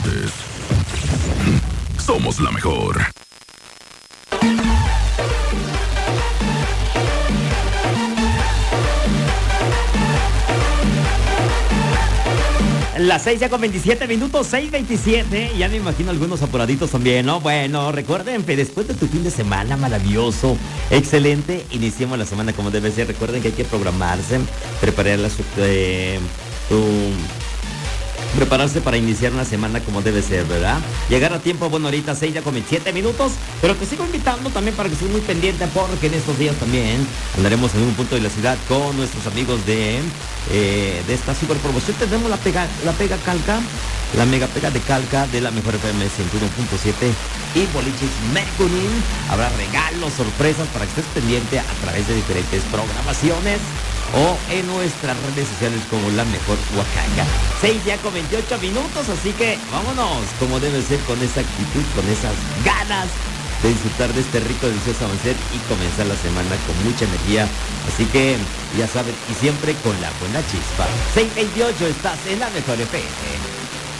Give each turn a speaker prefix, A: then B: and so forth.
A: Aguascalientes. Somos la mejor.
B: Las 6 ya con 27 minutos, 6:27. Ya me imagino algunos apuraditos también, ¿no? Bueno, recuerden que después de tu fin de semana maravilloso, excelente, iniciemos la semana como debe ser. Recuerden que hay que programarse, prepararse para iniciar una semana como debe ser, ¿verdad? Llegar a tiempo, bueno, ahorita 6 ya con 27 minutos, pero te sigo invitando también para que estés muy pendiente, porque en estos días también andaremos en un punto de la ciudad con nuestros amigos de esta super promoción. Tenemos la mega pega de calca de la mejor FM 101.7 y Boliches Mercurín. Habrá regalos, sorpresas para que estés pendiente a través de diferentes programaciones o en nuestras redes sociales como La Mejor Oaxaca. 6 ya con 28 minutos, así que vámonos como debe ser, con esa actitud, con esas ganas de disfrutar de este rico, delicioso amanecer y comenzar la semana con mucha energía. Así que ya saben, y siempre con la buena chispa. 6:28, estás en La Mejor FM.